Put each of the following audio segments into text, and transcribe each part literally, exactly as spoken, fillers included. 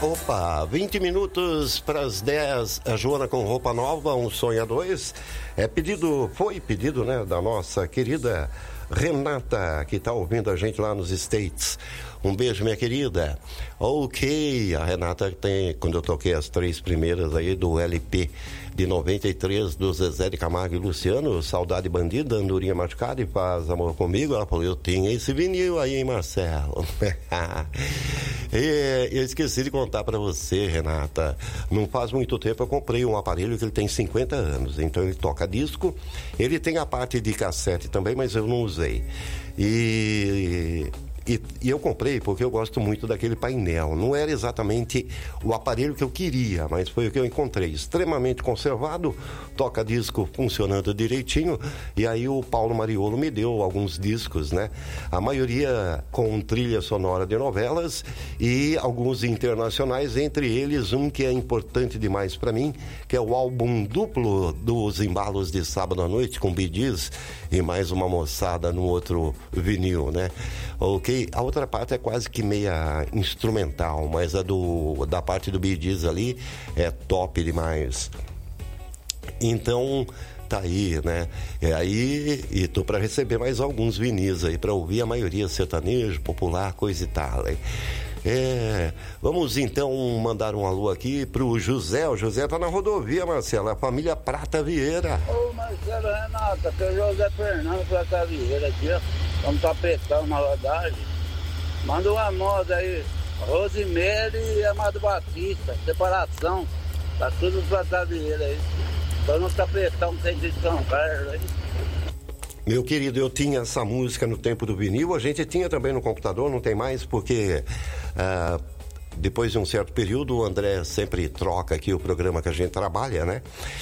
Opa, vinte minutos para as dez, a Joana com roupa nova, um sonho a dois. É pedido, foi pedido, né, da nossa querida Renata, que está ouvindo a gente lá nos States. Um beijo, minha querida. Ok, a Renata tem, quando eu toquei as três primeiras aí do L P de noventa e três, do Zezé de Camargo e Luciano, Saudade Bandida, Andorinha Machucada e Faz Amor Comigo, ela falou, eu tinha esse vinil aí, hein, Marcelo? E eu esqueci de contar para você, Renata, não faz muito tempo eu comprei um aparelho que ele tem cinquenta anos, então ele toca disco, ele tem a parte de cassete também, mas eu não usei. E... E, e eu comprei porque eu gosto muito daquele painel. Não era exatamente o aparelho que eu queria, mas foi o que eu encontrei. Extremamente conservado, toca-disco funcionando direitinho. E aí o Paulo Mariolo me deu alguns discos, né? A maioria com trilha sonora de novelas e alguns internacionais, entre eles um que é importante demais para mim, que é o álbum duplo dos Embalos de Sábado à Noite, com Bee Gees e mais uma moçada no outro vinil, né? Ok, a outra parte é quase que meia instrumental, mas a do, da parte do Bee Gees ali é top demais. Então, tá aí, né? É aí, e tô para receber mais alguns vinis aí, para ouvir a maioria sertanejo, popular, coisa e tal, hein? É, vamos então mandar um alô aqui pro José. O José tá na rodovia, Marcelo, a família Prata Vieira. Ô Marcelo, Renata, que é o José Fernando Prata Vieira aqui, ó. Vamos tá apertando na rodagem. Manda uma moda aí, Rosemary e Amado Batista, separação. Tá tudo Prata Vieira aí. Então não tá apertando sem de São Carlos aí. Meu querido, eu tinha essa música no tempo do vinil, a gente tinha também no computador, não tem mais, porque ah, depois de um certo período o André sempre troca aqui o programa que a gente trabalha, né?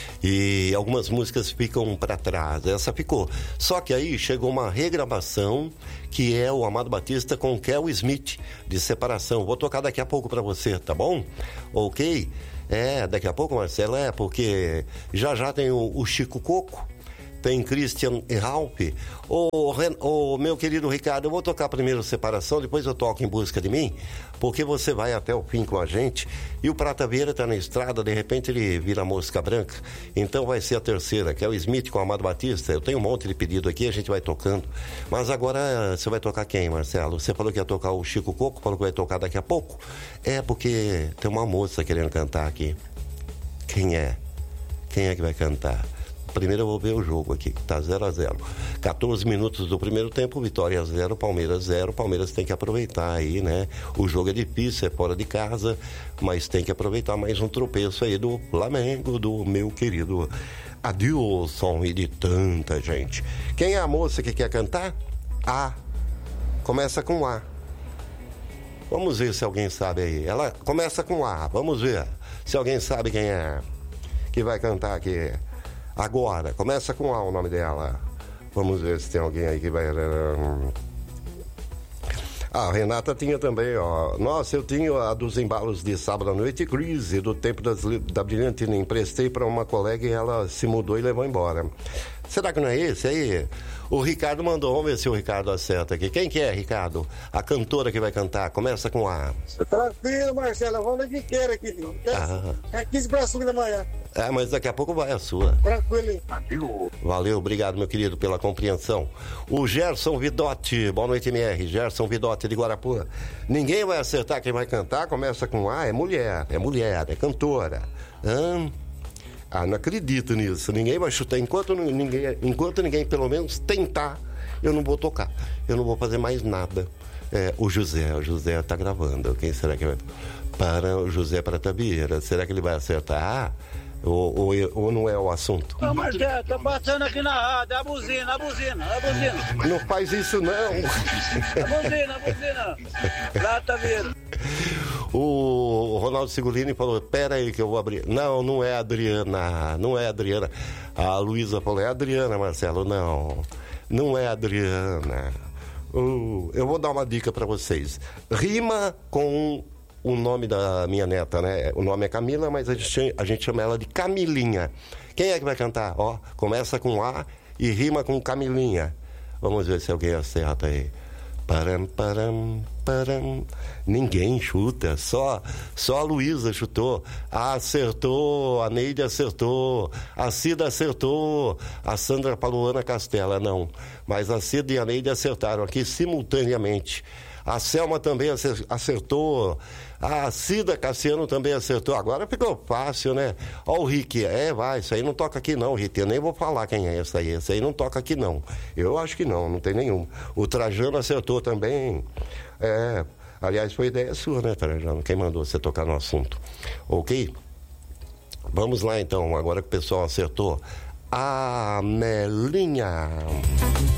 E algumas músicas ficam para trás, essa ficou. Só que aí chegou uma regravação, que é o Amado Batista com Kel Smith, de Separação. Vou tocar daqui a pouco para você, tá bom? Ok? É, daqui a pouco, Marcelo, é, porque já já tem o, o Chico Coco, tem Christian e Ralph. Ô, ô, meu querido Ricardo, eu vou tocar primeiro Separação, depois eu toco Em Busca de Mim, porque você vai até o fim com a gente. E o Prata Vieira tá na estrada, de repente ele vira mosca branca. Então vai ser a terceira, que é o Smith com o Amado Batista. Eu tenho um monte de pedido aqui, a gente vai tocando. Mas agora você vai tocar quem, Marcelo? Você falou que ia tocar o Chico Coco, falou que vai tocar daqui a pouco. É, porque tem uma moça querendo cantar aqui. Quem é? Quem é que vai cantar? Primeiro eu vou ver o jogo aqui, que tá zero a zero. quatorze minutos do primeiro tempo, Vitória zero, Palmeiras zero. Palmeiras tem que aproveitar aí, né? O jogo é difícil, é fora de casa, mas tem que aproveitar mais um tropeço aí do Flamengo, do meu querido Adilson e de tanta gente. Quem é a moça que quer cantar? A. Começa com A. Vamos ver se alguém sabe aí. Ela começa com A, vamos ver se alguém sabe quem é que vai cantar aqui. Agora, começa com A o nome dela. Vamos ver se tem alguém aí que vai... Ah, a Renata tinha também, ó. Nossa, eu tinha a dos Embalos de Sábado à Noite, Crise, do tempo das, da Brilhantina. Emprestei para uma colega e ela se mudou e levou embora. Será que não é esse aí? O Ricardo mandou, vamos ver se o Ricardo acerta aqui. Quem que é, Ricardo? A cantora que vai cantar, começa com A. Tranquilo, Marcelo, vamos na queira aqui, filho. Ah. É quinze para as cinco da manhã. É, mas daqui a pouco vai a sua. Tranquilo, hein? Valeu, obrigado, meu querido, pela compreensão. O Gerson Vidotti, boa noite, M R. Gerson Vidotti de Guarapura. Ninguém vai acertar quem vai cantar, começa com A, é mulher, é mulher, é cantora. Hã? Ah, não acredito nisso. Ninguém vai chutar. Enquanto ninguém, enquanto ninguém pelo menos tentar, eu não vou tocar. Eu não vou fazer mais nada. É, o José, o José tá gravando. Quem será que vai? Para o José Prata Vieira. Será que ele vai acertar? Ou, ou, ou não é o assunto? Ô Marcelo, tô passando aqui na rádio. A buzina, a buzina, a buzina. Não faz isso, não. A buzina, a buzina. Prata Vieira. O Ronaldo Sigolini falou, pera aí que eu vou abrir. Não, não é a Adriana, não é a Adriana. A Luísa falou, é a Adriana, Marcelo. Não, não é a Adriana. Uh, eu vou dar uma dica pra vocês. Rima com o nome da minha neta, né? O nome é Camila, mas a gente, a gente chama ela de Camilinha. Quem é que vai cantar? Ó, começa com A e rima com Camilinha. Vamos ver se alguém acerta aí. Param, param, param. Ninguém chuta, só, só a Luísa chutou. Acertou, a Neide acertou, a Cida acertou, a Sandra Paluana Castela não. Mas a Cida e a Neide acertaram aqui simultaneamente. A Selma também acertou. A Cida Cassiano também acertou. Agora ficou fácil, né? Ó o Rick. É, vai, isso aí não toca aqui não, Rick. Eu nem vou falar quem é esse aí. Esse aí não toca aqui não. Eu acho que não, não tem nenhum. O Trajano acertou também. É, aliás, foi ideia sua, né, Trajano? Quem mandou você tocar no assunto? Ok? Vamos lá, então. Agora que o pessoal acertou. A Melinha.